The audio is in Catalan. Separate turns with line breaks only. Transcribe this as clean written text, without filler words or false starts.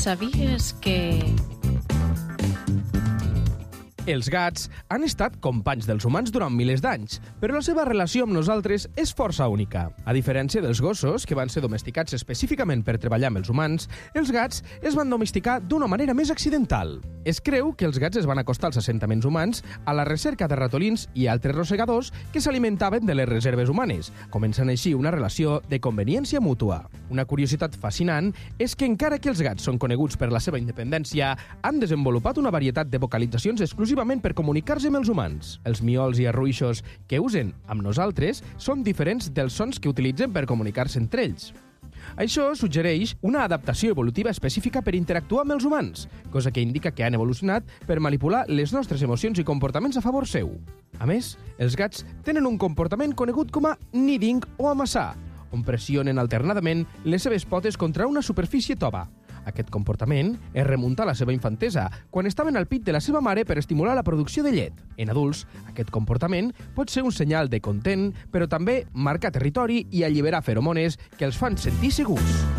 Sabies que...
Els gats han estat companys dels humans durant milers d'anys, però la seva relació amb nosaltres és força única. A diferència dels gossos, que van ser domesticats específicament per treballar amb els humans, els gats es van domesticar d'una manera més accidental. Es creu que els gats es van acostar als assentaments humans a la recerca de ratolins i altres rosegadors que s'alimentaven de les reserves humanes, començant així una relació de conveniència mútua. Una curiositat fascinant és que encara que els gats són coneguts per la seva independència, han desenvolupat una varietat de vocalitzacions exclusivament per comunicar-se amb els humans. Els miols i arruixos que usen amb nosaltres són diferents dels sons que utilitzen per comunicar-se entre ells. Això suggereix una adaptació evolutiva específica per interactuar amb els humans, cosa que indica que han evolucionat per manipular les nostres emocions i comportaments a favor seu. A més, els gats tenen un comportament conegut com a kneading o amassar, on pressionen alternadament les seves potes contra una superfície tova. Aquest comportament es remunta a la seva infantesa, quan estaven al pit de la seva mare per estimular la producció de llet. En adults, aquest comportament pot ser un senyal de content, però també marcar territori i alliberar feromones que els fan sentir segurs.